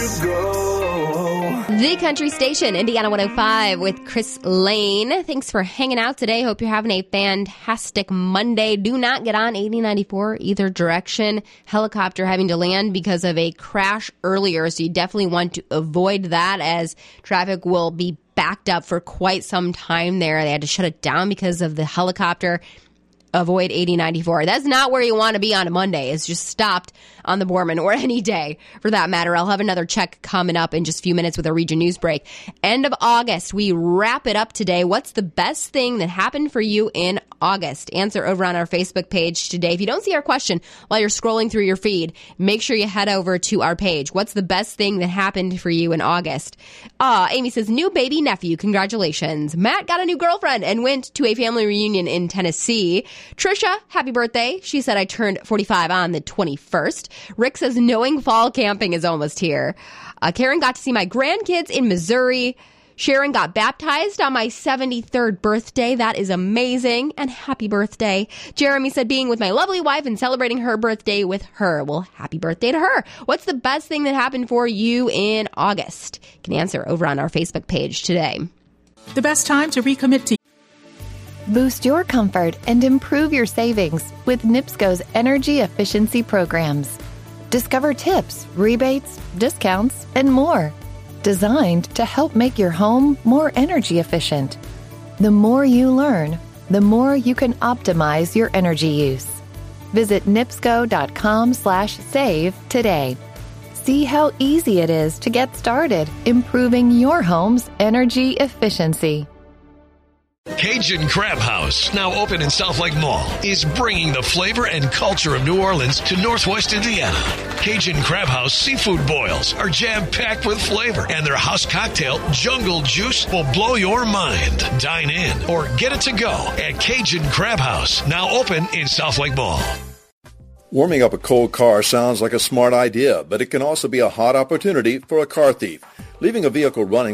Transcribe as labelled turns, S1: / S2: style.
S1: you go.
S2: The Country Station, Indiana 105 with Chris Lane. Thanks for hanging out today. Hope you're having a fantastic Monday. Do not get on 8094 either direction. Helicopter having to land because of a crash earlier, so you definitely want to avoid that as traffic will be backed up for quite some time there. They had to shut it down because of the helicopter. Avoid 8094. That's not where you want to be on a Monday. It's just stopped on the Borman, or any day for that matter. I'll have another check coming up in just a few minutes with a region news break. End of August, we wrap it up today. What's the best thing that happened for you in August? Answer over on our Facebook page today. If you don't see our question while you're scrolling through your feed, make sure you head over to our page. What's the best thing that happened for you in August? Amy says, new baby nephew. Congratulations. Matt got a new girlfriend and went to a family reunion in Tennessee. Trisha, happy birthday. She said, I turned 45 on the 21st. Rick says, knowing fall camping is almost here. Karen got to see my grandkids in Missouri. Sharon got baptized on my 73rd birthday. That is amazing. And happy birthday. Jeremy said, being with my lovely wife and celebrating her birthday with her. Well, happy birthday to her. What's the best thing that happened for you in August? You can answer over on our Facebook page today.
S3: The best time to recommit to
S4: Boost your comfort and improve your savings with NIPSCO's energy efficiency programs. Discover tips, rebates, discounts, and more, designed to help make your home more energy efficient. The more you learn, the more you can optimize your energy use. Visit nipsco.com/save today. See how easy it is to get started improving your home's energy efficiency.
S5: Cajun Crab House, now open in South Lake Mall, is bringing the flavor and culture of New Orleans to Northwest Indiana. Cajun Crab House seafood boils are jam-packed with flavor, and their house cocktail, Jungle Juice, will blow your mind. Dine in or get it to go at Cajun Crab House, now open in South Lake Mall.
S6: Warming up a cold car sounds like a smart idea, but it can also be a hot opportunity for a car thief. Leaving a vehicle running